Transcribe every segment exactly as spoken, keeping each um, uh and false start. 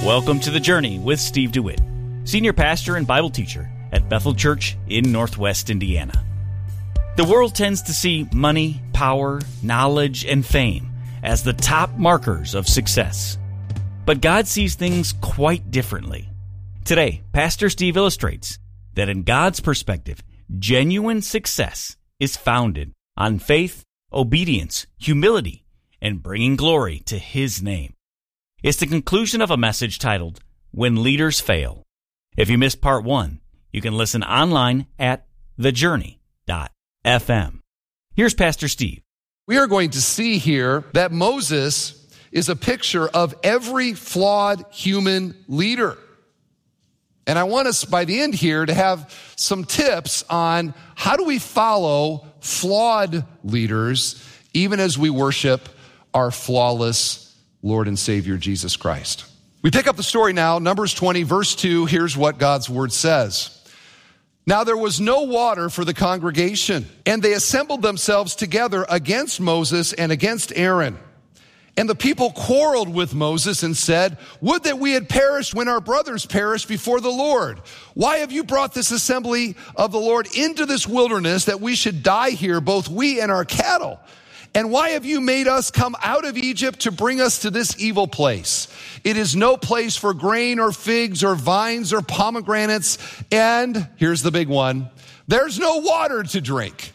Welcome to The Journey with Steve DeWitt, Senior Pastor and Bible Teacher at Bethel Church in Northwest Indiana. The world tends to see money, power, knowledge, and fame as the top markers of success. But God sees things quite differently. Today, Pastor Steve illustrates that in God's perspective, genuine success is founded on faith, obedience, humility, and bringing glory to His name. It's the conclusion of a message titled, When Leaders Fail. If you missed part one, you can listen online at the journey dot f m. Here's Pastor Steve. We are going to see here that Moses is a picture of every flawed human leader. And I want us by the end here to have some tips on how do we follow flawed leaders even as we worship our flawless Lord and Savior, Jesus Christ. We pick up the story now, Numbers twenty, verse two. Here's what God's word says. Now there was no water for the congregation, and they assembled themselves together against Moses and against Aaron. And the people quarreled with Moses and said, would that we had perished when our brothers perished before the Lord. Why have you brought this assembly of the Lord into this wilderness that we should die here, both we and our cattle? And why have you made us come out of Egypt to bring us to this evil place? It is no place for grain or figs or vines or pomegranates. And here's the big one. There's no water to drink.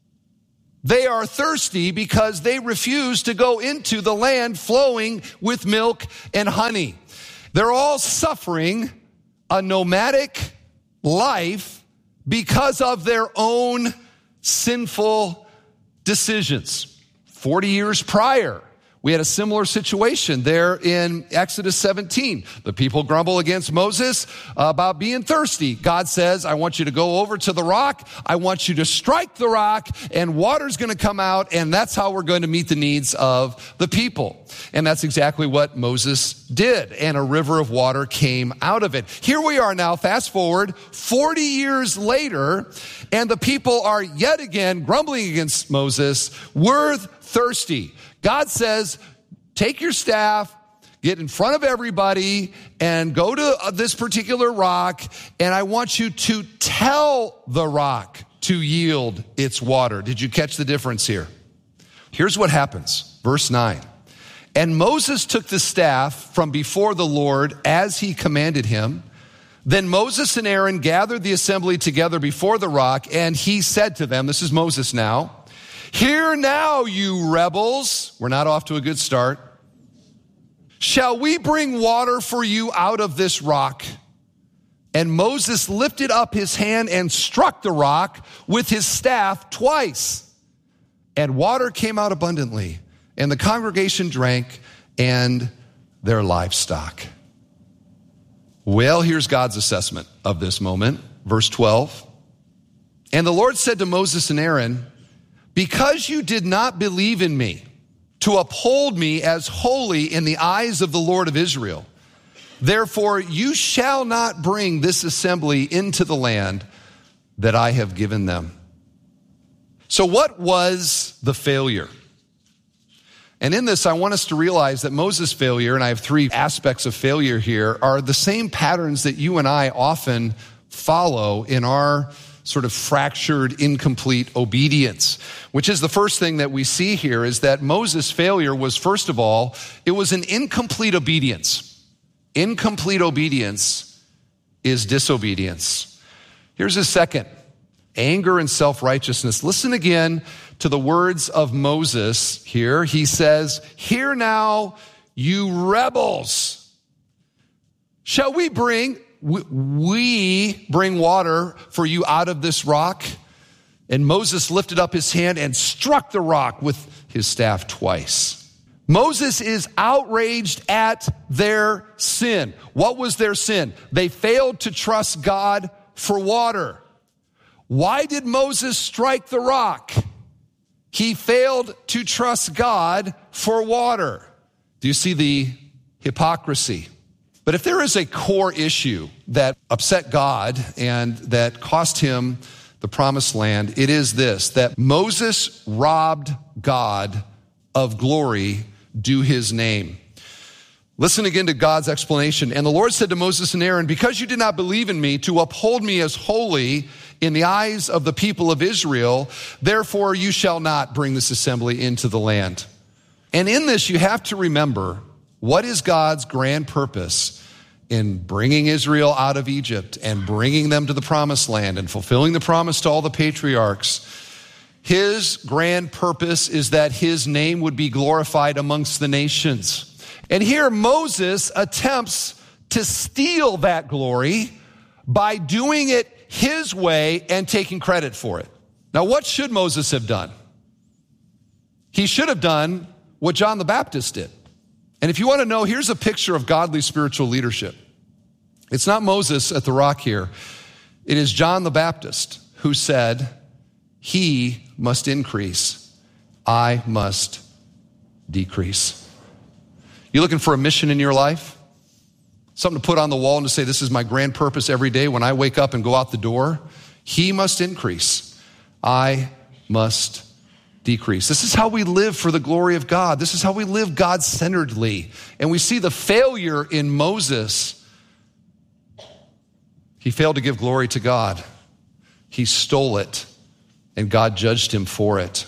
They are thirsty because they refuse to go into the land flowing with milk and honey. They're all suffering a nomadic life because of their own sinful decisions. Forty years prior, we had a similar situation there in Exodus seventeen. The people grumble against Moses about being thirsty. God says, I want you to go over to the rock. I want you to strike the rock, and water's going to come out, and that's how we're going to meet the needs of the people. And that's exactly what Moses did, and a river of water came out of it. Here we are now, fast forward, forty years later, and the people are yet again grumbling against Moses. We're thirsty. God says, take your staff, get in front of everybody, and go to this particular rock, and I want you to tell the rock to yield its water. Did you catch the difference here? Here's what happens. Verse nine. And Moses took the staff from before the Lord as he commanded him. Then Moses and Aaron gathered the assembly together before the rock, and he said to them, this is Moses now, hear now, you rebels. We're not off to a good start. Shall we bring water for you out of this rock? And Moses lifted up his hand and struck the rock with his staff twice. And water came out abundantly, and the congregation drank and their livestock. Well, here's God's assessment of this moment. Verse twelve. And the Lord said to Moses and Aaron, because you did not believe in me to uphold me as holy in the eyes of the Lord of Israel, therefore you shall not bring this assembly into the land that I have given them. So what was the failure? And in this, I want us to realize that Moses' failure, and I have three aspects of failure here, are the same patterns that you and I often follow in our sort of fractured, incomplete obedience, which is the first thing that we see here is that Moses' failure was, first of all, it was an incomplete obedience. Incomplete obedience is disobedience. Here's a second, anger and self-righteousness. Listen again to the words of Moses here. He says, hear now, you rebels. Shall we bring We bring water for you out of this rock? And Moses lifted up his hand and struck the rock with his staff twice. Moses is outraged at their sin. What was their sin? They failed to trust God for water. Why did Moses strike the rock? He failed to trust God for water. Do you see the hypocrisy? But if there is a core issue that upset God and that cost him the promised land, it is this, that Moses robbed God of glory due his name. Listen again to God's explanation. And the Lord said to Moses and Aaron, because you did not believe in me to uphold me as holy in the eyes of the people of Israel, therefore you shall not bring this assembly into the land. And in this, you have to remember, what is God's grand purpose in bringing Israel out of Egypt and bringing them to the promised land and fulfilling the promise to all the patriarchs? His grand purpose is that his name would be glorified amongst the nations. And here Moses attempts to steal that glory by doing it his way and taking credit for it. Now, what should Moses have done? He should have done what John the Baptist did. And if you want to know, here's a picture of godly spiritual leadership. It's not Moses at the rock here. It is John the Baptist who said, he must increase, I must decrease. You looking for a mission in your life? Something to put on the wall and to say, this is my grand purpose every day when I wake up and go out the door? He must increase. I must decrease. This is how we live for the glory of God. This is how we live God-centeredly. And we see the failure in Moses. He failed to give glory to God. He stole it, and God judged him for it.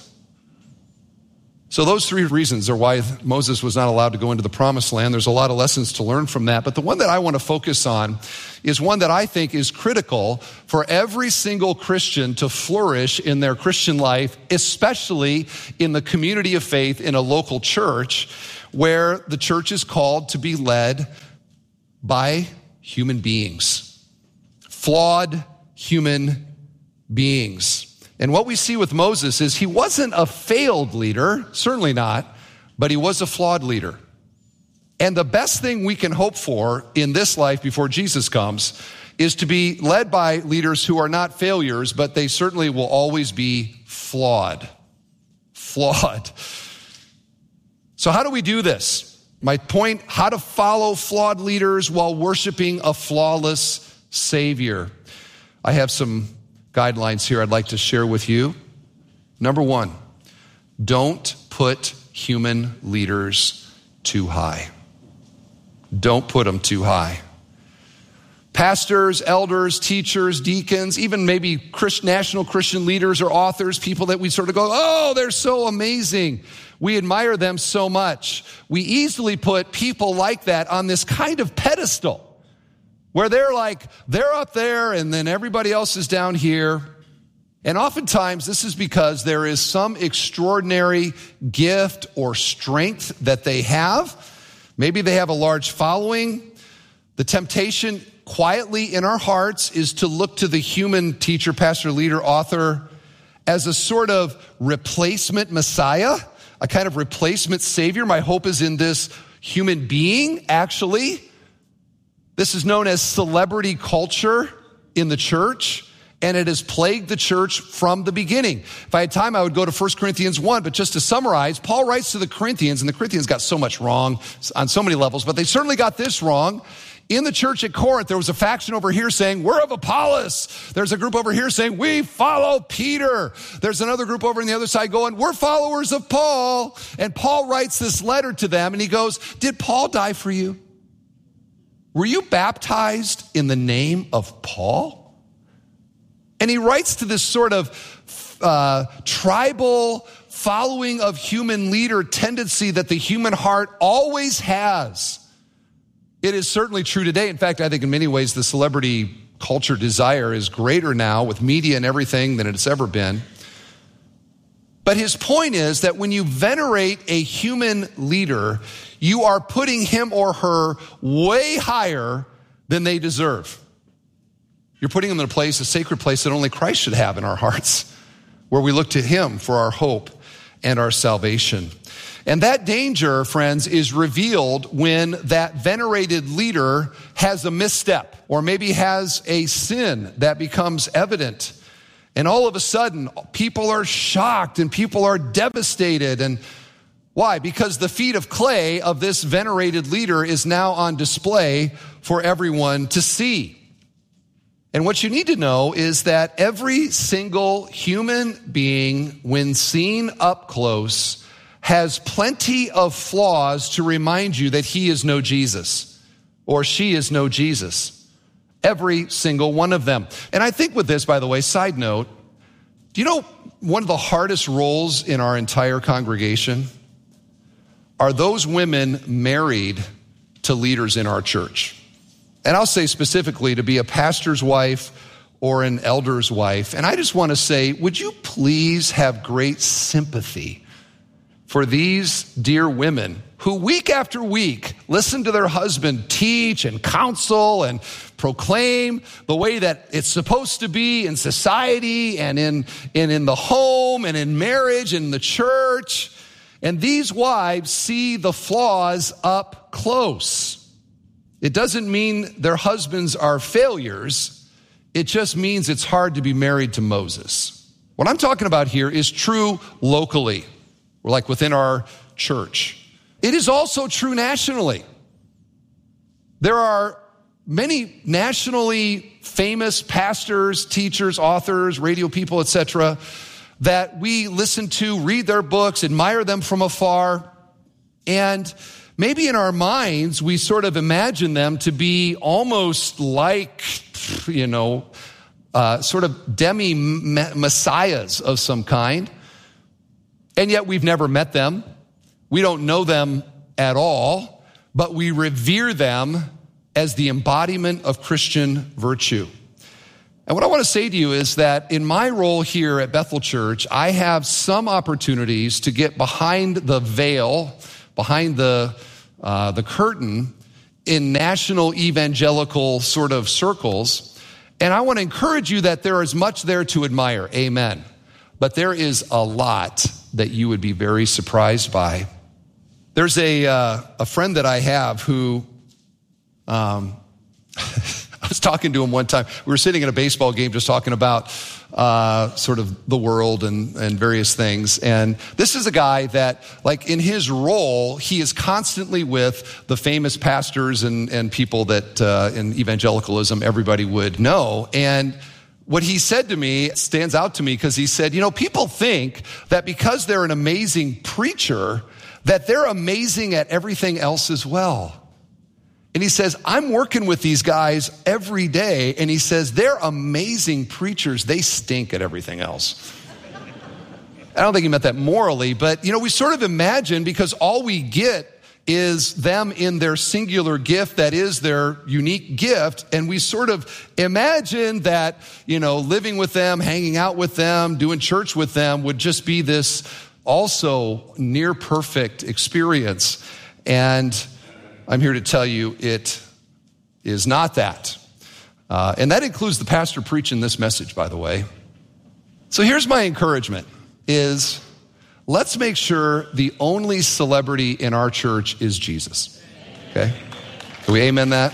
So those three reasons are why Moses was not allowed to go into the promised land. There's a lot of lessons to learn from that. But the one that I want to focus on is one that I think is critical for every single Christian to flourish in their Christian life, especially in the community of faith in a local church, where the church is called to be led by human beings, flawed human beings. And what we see with Moses is he wasn't a failed leader, certainly not, but he was a flawed leader. And the best thing we can hope for in this life before Jesus comes is to be led by leaders who are not failures, but they certainly will always be flawed. Flawed. So how do we do this? My point, how to follow flawed leaders while worshiping a flawless Savior. I have some guidelines here I'd like to share with you. Number one, don't put human leaders too high. Don't put them too high. Pastors, elders, teachers, deacons, even maybe Christ, national Christian leaders or authors, people that we sort of go, oh, they're so amazing. We admire them so much. We easily put people like that on this kind of pedestal, where they're like, they're up there and then everybody else is down here. And oftentimes this is because there is some extraordinary gift or strength that they have. Maybe they have a large following. The temptation quietly in our hearts is to look to the human teacher, pastor, leader, author as a sort of replacement Messiah, a kind of replacement Savior. My hope is in this human being, actually. This is known as celebrity culture in the church, and it has plagued the church from the beginning. If I had time, I would go to First Corinthians one, but just to summarize, Paul writes to the Corinthians, and the Corinthians got so much wrong on so many levels, but they certainly got this wrong. In the church at Corinth, there was a faction over here saying, we're of Apollos. There's a group over here saying, we follow Peter. There's another group over on the other side going, we're followers of Paul. And Paul writes this letter to them, and he goes, did Paul die for you? Were you baptized in the name of Paul? And he writes to this sort of uh, tribal following of human leader tendency that the human heart always has. It is certainly true today. In fact, I think in many ways the celebrity culture desire is greater now with media and everything than it's ever been. But his point is that when you venerate a human leader, you are putting him or her way higher than they deserve. You're putting them in a place, a sacred place that only Christ should have in our hearts, where we look to him for our hope and our salvation. And that danger, friends, is revealed when that venerated leader has a misstep or maybe has a sin that becomes evident. And all of a sudden, people are shocked and people are devastated. And why? Because the feet of clay of this venerated leader is now on display for everyone to see. And what you need to know is that every single human being, when seen up close, has plenty of flaws to remind you that he is no Jesus or she is no Jesus. Every single one of them. And I think with this, by the way, side note, do you know one of the hardest roles in our entire congregation are those women married to leaders in our church? And I'll say specifically to be a pastor's wife or an elder's wife. And I just want to say, would you please have great sympathy for these dear women who week after week listen to their husband teach and counsel and proclaim the way that it's supposed to be in society and in, and in the home and in marriage and in the church. And these wives see the flaws up close. It doesn't mean their husbands are failures. It just means it's hard to be married to Moses. What I'm talking about here is true locally, like within our church. It is also true nationally. There are many nationally famous pastors, teachers, authors, radio people, et cetera, that we listen to, read their books, admire them from afar, and maybe in our minds we sort of imagine them to be almost like, you know, uh, sort of demi-messiahs of some kind. And yet we've never met them. We don't know them at all, but we revere them as the embodiment of Christian virtue. And what I want to say to you is that in my role here at Bethel Church, I have some opportunities to get behind the veil, behind the, uh, the curtain in national evangelical sort of circles. And I want to encourage you that there is much there to admire. Amen. But there is a lot that you would be very surprised by. There's a uh, a friend that I have who, um, I was talking to him one time. We were sitting at a baseball game just talking about uh, sort of the world and, and various things. And this is a guy that, like in his role, he is constantly with the famous pastors and, and people that uh, in evangelicalism everybody would know. And what he said to me stands out to me because he said, you know, people think that because they're an amazing preacher, that they're amazing at everything else as well. And he says, I'm working with these guys every day, and he says, they're amazing preachers. They stink at everything else. I don't think he meant that morally, but, you know, we sort of imagine because all we get is them in their singular gift, that is their unique gift, and we sort of imagine that, you know, living with them, hanging out with them, doing church with them would just be this also near perfect experience. And I'm here to tell you it is not that. Uh, and that includes the pastor preaching this message, by the way. So here's my encouragement is let's make sure the only celebrity in our church is Jesus. Okay? Can we amen that?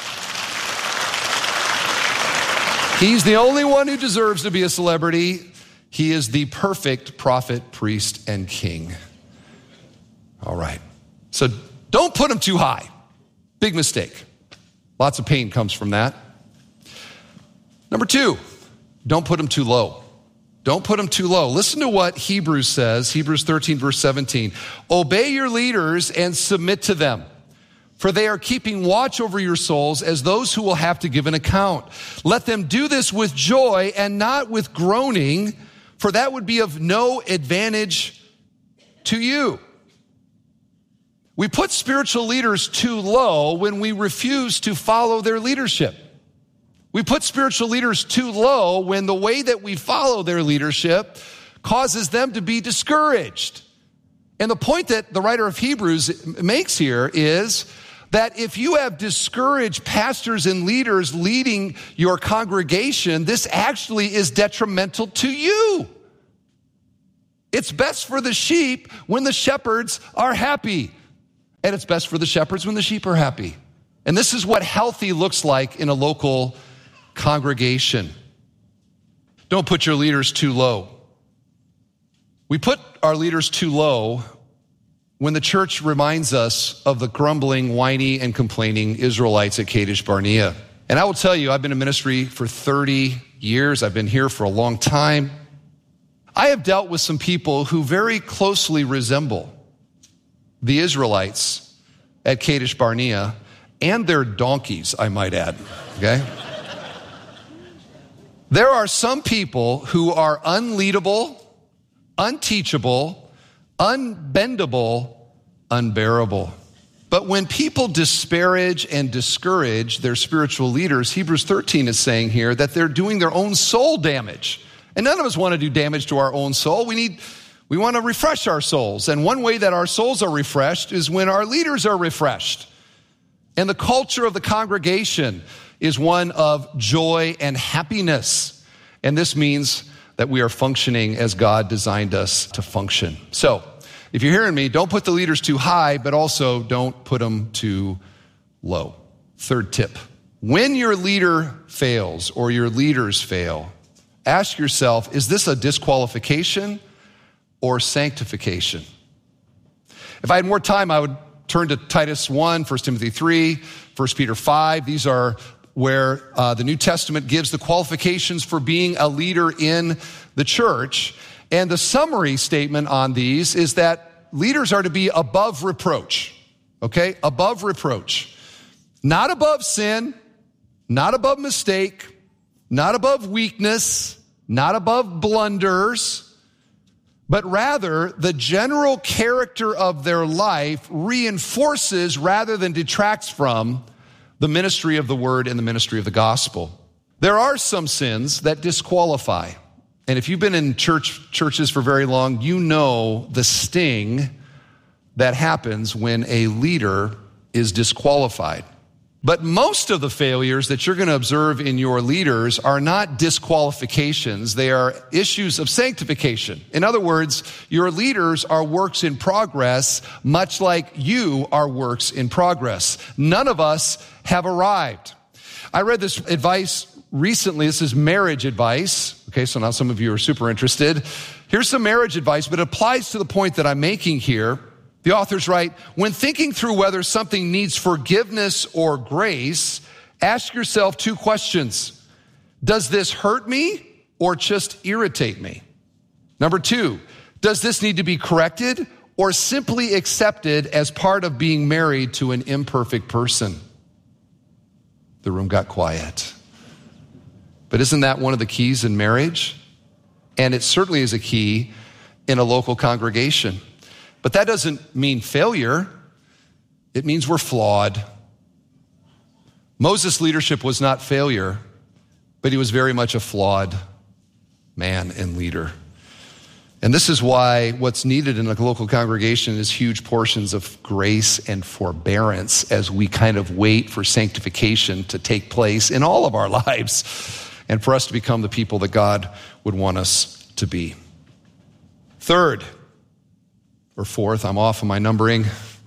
He's the only one who deserves to be a celebrity. He is the perfect prophet, priest, and king. All right. So don't put him too high. Big mistake. Lots of pain comes from that. Number two, don't put him too low. Don't put him too low. Listen to what Hebrews says, Hebrews thirteen, verse seventeen. Obey your leaders and submit to them, for they are keeping watch over your souls as those who will have to give an account. Let them do this with joy and not with groaning, for that would be of no advantage to you. We put spiritual leaders too low when we refuse to follow their leadership. We put spiritual leaders too low when the way that we follow their leadership causes them to be discouraged. And the point that the writer of Hebrews makes here is that if you have discouraged pastors and leaders leading your congregation, this actually is detrimental to you. It's best for the sheep when the shepherds are happy. And it's best for the shepherds when the sheep are happy. And this is what healthy looks like in a local congregation. Don't put your leaders too low. We put our leaders too low when the church reminds us of the grumbling, whiny, and complaining Israelites at Kadesh Barnea. And I will tell you, I've been in ministry for thirty years. I've been here for a long time. I have dealt with some people who very closely resemble the Israelites at Kadesh Barnea and their donkeys, I might add, okay? There are some people who are unleadable, unteachable, unbendable, unbearable. But when people disparage and discourage their spiritual leaders, Hebrews thirteen is saying here that they're doing their own soul damage. And none of us want to do damage to our own soul. We need, we want to refresh our souls. And one way that our souls are refreshed is when our leaders are refreshed. And the culture of the congregation is one of joy and happiness. And this means that we are functioning as God designed us to function. So, if you're hearing me, don't put the leaders too high, but also don't put them too low. Third tip. When your leader fails or your leaders fail, ask yourself, is this a disqualification or sanctification? If I had more time, I would turn to Titus one, First Timothy three, First Peter five. These are where uh, the New Testament gives the qualifications for being a leader in the church. And the summary statement on these is that leaders are to be above reproach, okay? Above reproach. Not above sin, not above mistake, not above weakness, not above blunders, but rather the general character of their life reinforces rather than detracts from the ministry of the word and the ministry of the gospel. There are some sins that disqualify. And if you've been in church churches for very long, you know the sting that happens when a leader is disqualified. But most of the failures that you're going to observe in your leaders are not disqualifications. They are issues of sanctification. In other words, your leaders are works in progress, much like you are works in progress. None of us have arrived. I read this advice recently. This is marriage advice. Okay, so now some of you are super interested. Here's some marriage advice, but it applies to the point that I'm making here. The authors write, when thinking through whether something needs forgiveness or grace, ask yourself two questions. Does this hurt me or just irritate me? Number two, does this need to be corrected or simply accepted as part of being married to an imperfect person? The room got quiet. But isn't that one of the keys in marriage? And it certainly is a key in a local congregation. But that doesn't mean failure. It means we're flawed. Moses' leadership was not failure, but he was very much a flawed man and leader. And this is why what's needed in a local congregation is huge portions of grace and forbearance as we kind of wait for sanctification to take place in all of our lives and for us to become the people that God would want us to be. Third, or fourth, I'm off on my numbering.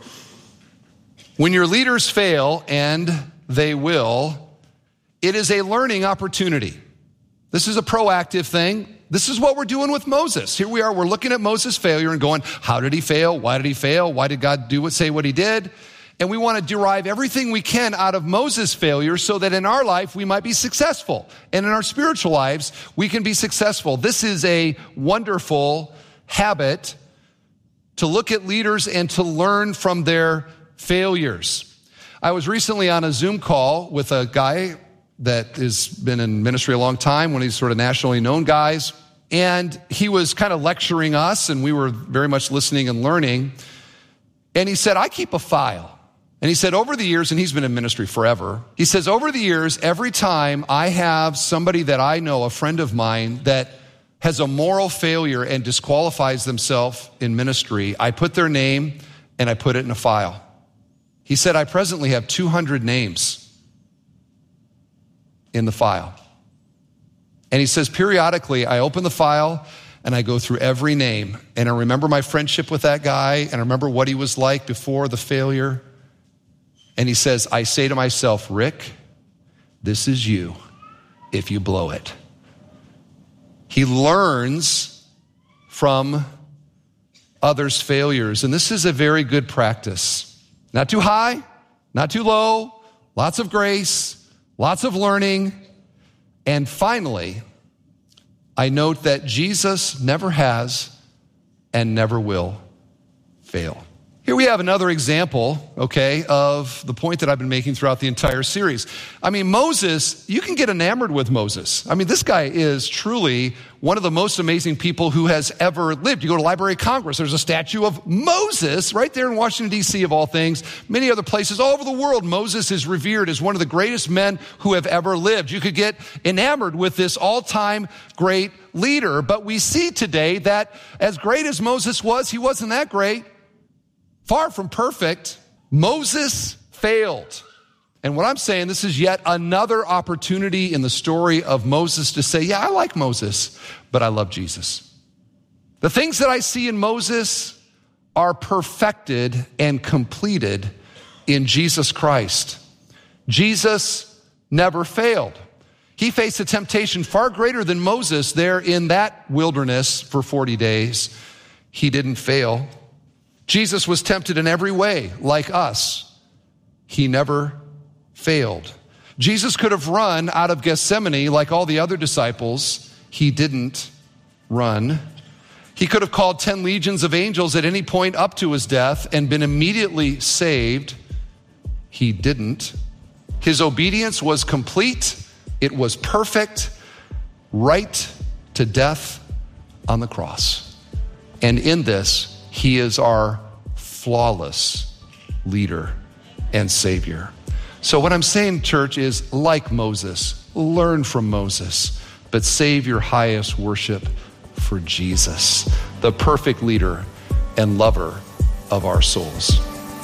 When your leaders fail, and they will, it is a learning opportunity. This is a proactive thing. This is what we're doing with Moses. Here we are, we're looking at Moses' failure and going, how did he fail? Why did he fail? Why did God do what, say what he did? And we want to derive everything we can out of Moses' failure so that in our life we might be successful. And in our spiritual lives, we can be successful. This is a wonderful habit to look at leaders and to learn from their failures. I was recently on a Zoom call with a guy that has been in ministry a long time, one of these sort of nationally known guys, and he was kind of lecturing us, and we were very much listening and learning, and he said, I keep a file. And he said, over the years, and he's been in ministry forever, he says, over the years, every time I have somebody that I know, a friend of mine, that has a moral failure and disqualifies themselves in ministry, I put their name and I put it in a file. He said, I presently have two hundred names in the file. And he says, periodically, I open the file and I go through every name and I remember my friendship with that guy and I remember what he was like before the failure. And he says, I say to myself, Rick, this is you if you blow it. He learns from others' failures. And this is a very good practice. Not too high, not too low, lots of grace, lots of learning. And finally, I note that Jesus never has and never will fail. Here we have another example, okay, of the point that I've been making throughout the entire series. I mean, Moses, you can get enamored with Moses. I mean, this guy is truly one of the most amazing people who has ever lived. You go to Library of Congress, there's a statue of Moses right there in Washington, D C of all things. Many other places all over the world, Moses is revered as one of the greatest men who have ever lived. You could get enamored with this all-time great leader, but we see today that as great as Moses was, he wasn't that great. Far from perfect, Moses failed. And what I'm saying, this is yet another opportunity in the story of Moses to say, yeah, I like Moses, but I love Jesus. The things that I see in Moses are perfected and completed in Jesus Christ. Jesus never failed. He faced a temptation far greater than Moses there in that wilderness for forty days. He didn't fail. Jesus was tempted in every way, like us. He never failed. Jesus could have run out of Gethsemane like all the other disciples. He didn't run. He could have called ten legions of angels at any point up to his death and been immediately saved. He didn't. His obedience was complete. It was perfect, right to death on the cross. And in this, he is our flawless leader and Savior. So what I'm saying, church, is like Moses, learn from Moses, but save your highest worship for Jesus, the perfect leader and lover of our souls.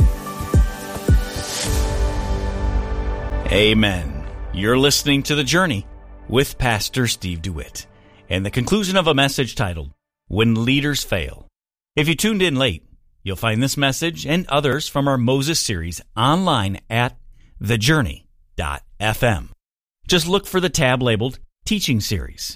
Amen. You're listening to The Journey with Pastor Steve DeWitt and the conclusion of a message titled, When Leaders Fail. If you tuned in late, you'll find this message and others from our Moses series online at the journey dot f m. Just look for the tab labeled Teaching Series.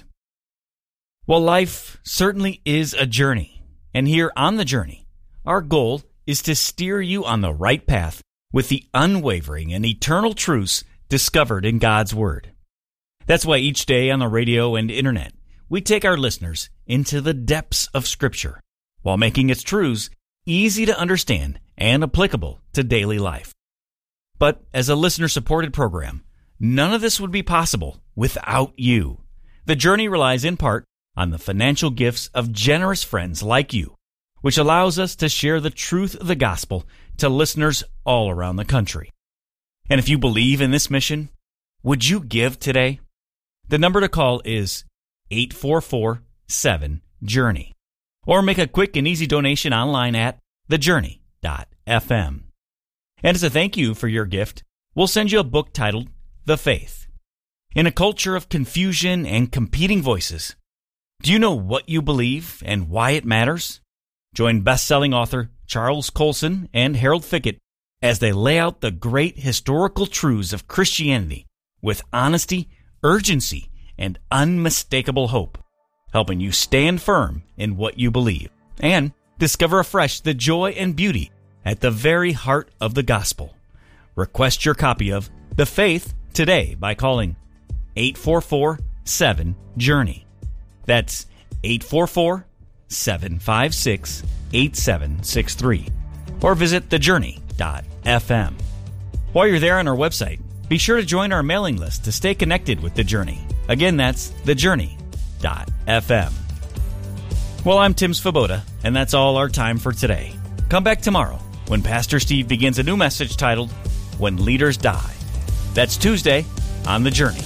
Well, life certainly is a journey, and here on The Journey, our goal is to steer you on the right path with the unwavering and eternal truths discovered in God's Word. That's why each day on the radio and internet, we take our listeners into the depths of Scripture, while making its truths easy to understand and applicable to daily life. But as a listener-supported program, none of this would be possible without you. The Journey relies in part on the financial gifts of generous friends like you, which allows us to share the truth of the gospel to listeners all around the country. And if you believe in this mission, would you give today? The number to call is eight four four, seven, journey. Or make a quick and easy donation online at the journey dot f m. And as a thank you for your gift, we'll send you a book titled The Faith. In a culture of confusion and competing voices, do you know what you believe and why it matters? Join best-selling author Charles Colson and Harold Fickett as they lay out the great historical truths of Christianity with honesty, urgency, and unmistakable hope, helping you stand firm in what you believe and discover afresh the joy and beauty at the very heart of the gospel. Request your copy of The Faith today by calling eight four four, seven, journey. That's eight four four, seven five six, eight seven six three. Or visit the journey dot f m. While you're there on our website, be sure to join our mailing list to stay connected with The Journey. Again, that's the journey dot f m. Well, I'm Tim Svoboda, and that's all our time for today. Come back tomorrow when Pastor Steve begins a new message titled, When Leaders Die. That's Tuesday on The Journey.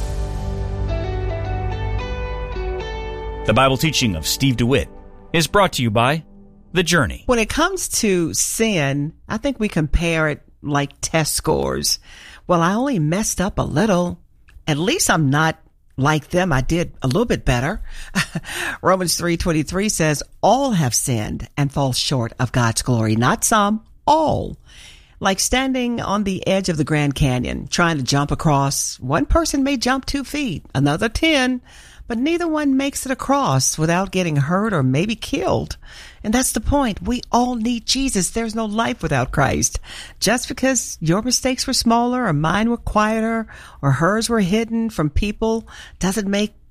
The Bible teaching of Steve DeWitt is brought to you by The Journey. When it comes to sin, I think we compare it like test scores. Well, I only messed up a little. At least I'm not like them. I did a little bit better. Romans three twenty-three says, all have sinned and fall short of God's glory. Not some, all. Like standing on the edge of the Grand Canyon, trying to jump across. One person may jump two feet, another ten, but neither one makes it across without getting hurt or maybe killed. And that's the point. We all need Jesus. There's no life without Christ. Just because your mistakes were smaller or mine were quieter or hers were hidden from people doesn't make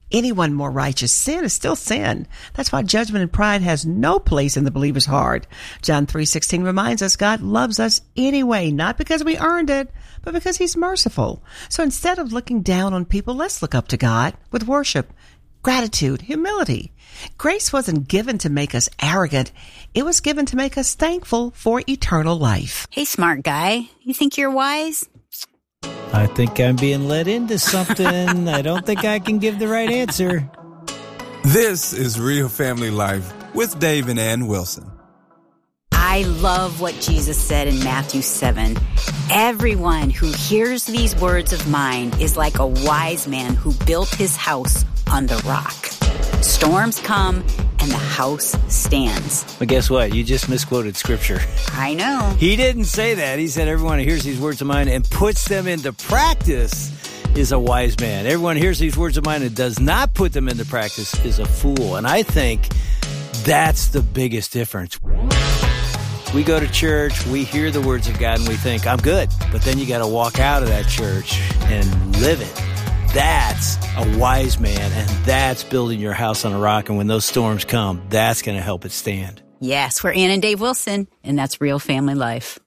anyone more righteous. Sin is still sin. That's why judgment and pride has no place in the believer's heart. John three sixteen reminds us God loves us anyway, not because we earned it, but because he's merciful. So instead of looking down on people, let's look up to God with worship, gratitude, humility. Grace wasn't given to make us arrogant. It was given to make us thankful for eternal life. Hey, smart guy. You think you're wise? I think I'm being led into something. I don't think I can give the right answer. This is Real Family Life with Dave and Ann Wilson. I love what Jesus said in Matthew seven. Everyone who hears these words of mine is like a wise man who built his house on the rock. Storms come and the house stands. But guess what? You just misquoted scripture. I know. He didn't say that. He said everyone who hears these words of mine and puts them into practice is a wise man. Everyone who hears these words of mine and does not put them into practice is a fool. And I think that's the biggest difference. We go to church, we hear the words of God, and we think, I'm good. But then you got to walk out of that church and live it. That's a wise man, and that's building your house on a rock. And when those storms come, that's going to help it stand. Yes, we're Ann and Dave Wilson, and that's Real Family Life.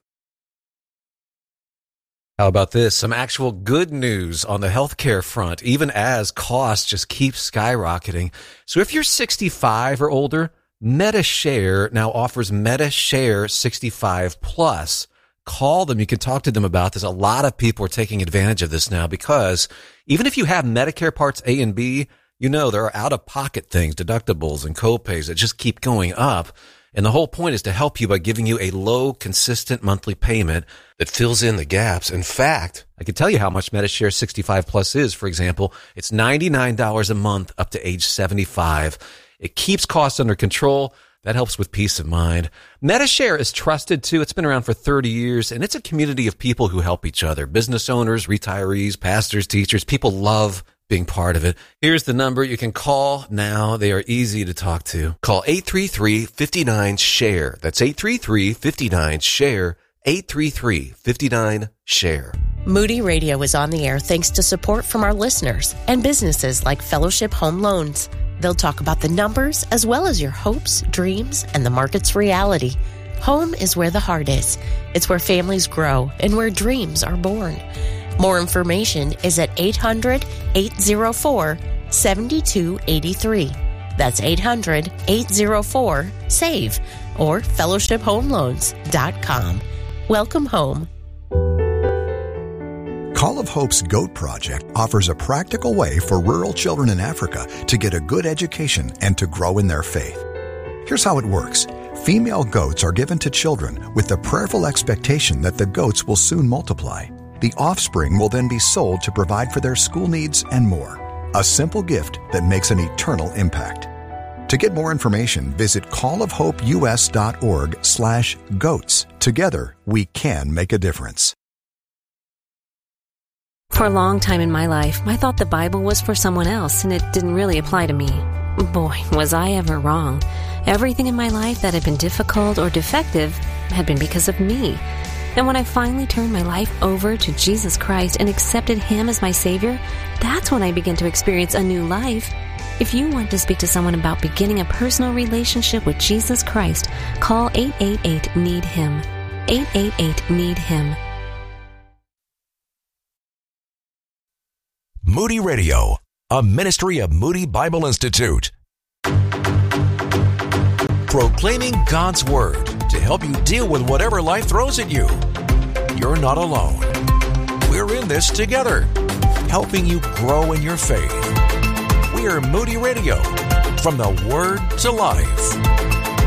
How about this? Some actual good news on the healthcare front, even as costs just keep skyrocketing. So if you're sixty-five or older, MediShare now offers MediShare sixty-five plus. Call them. You can talk to them about this. A lot of people are taking advantage of this now because even if you have Medicare Parts A and B, you know there are out-of-pocket things, deductibles and copays that just keep going up. And the whole point is to help you by giving you a low, consistent monthly payment that fills in the gaps. In fact, I can tell you how much MediShare sixty-five plus is. For example, it's ninety-nine dollars a month up to age seventy-five. It keeps costs under control. That helps with peace of mind. MediShare is trusted too. It's been around for thirty years, and it's a community of people who help each other. Business owners, retirees, pastors, teachers. People love being part of it. Here's the number you can call now. They are easy to talk to. Call eight three three, five nine, SHARE. That's eight three three, five nine, SHARE. eight three three, five nine, SHARE. Moody Radio is on the air thanks to support from our listeners and businesses like Fellowship Home Loans. They'll talk about the numbers as well as your hopes, dreams, and the market's reality. Home is where the heart is. It's where families grow and where dreams are born. More information is at eight hundred, eight oh four, seven two eight three. That's eight hundred, eight oh four, SAVE or fellowship home loans dot com. Welcome home. Call of Hope's Goat Project offers a practical way for rural children in Africa to get a good education and to grow in their faith. Here's how it works. Female goats are given to children with the prayerful expectation that the goats will soon multiply. The offspring will then be sold to provide for their school needs and more. A simple gift that makes an eternal impact. To get more information, visit callofhopeus.org slash goats. Together, we can make a difference. For a long time in my life, I thought the Bible was for someone else and it didn't really apply to me. Boy, was I ever wrong. Everything in my life that had been difficult or defective had been because of me. And when I finally turned my life over to Jesus Christ and accepted Him as my Savior, that's when I began to experience a new life. If you want to speak to someone about beginning a personal relationship with Jesus Christ, call eight eight eight, need him. eight eight eight, need him. Moody Radio, a ministry of Moody Bible Institute. Proclaiming God's Word to help you deal with whatever life throws at you. You're not alone. We're in this together, helping you grow in your faith. We are Moody Radio, from the Word to Life.